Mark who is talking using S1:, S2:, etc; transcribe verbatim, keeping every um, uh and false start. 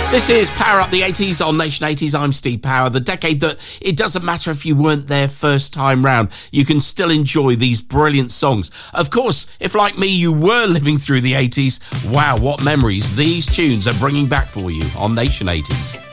S1: This is Power Up the eighties on Nation eighties. I'm Steve Power. The decade that it doesn't matter if you weren't there first time round, you can still enjoy these brilliant songs. Of course, if like me you were living through the eighties, wow, what memories these tunes are bringing back for you on Nation eighties.